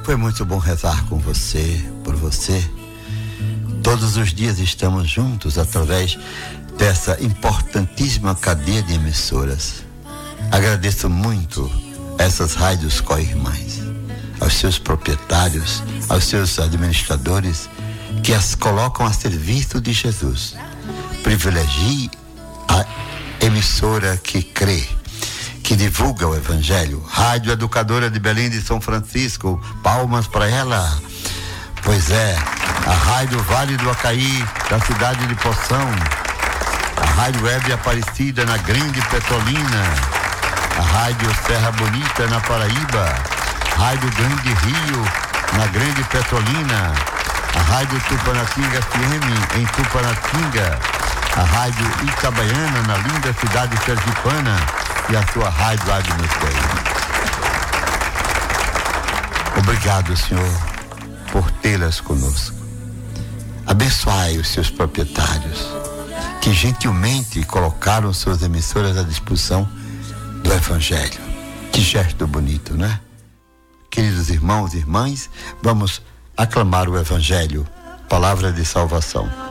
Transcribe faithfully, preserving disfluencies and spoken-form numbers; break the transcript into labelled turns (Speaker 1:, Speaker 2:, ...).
Speaker 1: tempo é muito bom rezar com você, por você. Todos os dias estamos juntos através dessa importantíssima cadeia de emissoras. Agradeço muito essas rádios co-irmãs, aos seus proprietários, aos seus administradores, que as colocam a serviço de Jesus. Privilegie a emissora que crê, que divulga o Evangelho. Rádio Educadora de Belém de São Francisco, palmas para ela. Pois é, a Rádio Vale do Acaí, da cidade de Poção, a Rádio Web Aparecida, na Grande Petrolina, a Rádio Serra Bonita, na Paraíba, Rádio Grande Rio, na Grande Petrolina, a Rádio Tupanatinga F M, em Tupanatinga, a Rádio Itabaiana, na linda cidade sergipana, e a sua Rádio Agnes Dei. Obrigado, Senhor, por tê-las conosco. Abençoai os seus proprietários, que gentilmente colocaram suas emissoras à disposição do Evangelho. Que gesto bonito, né? Queridos irmãos e irmãs, vamos aclamar o Evangelho, palavra de salvação.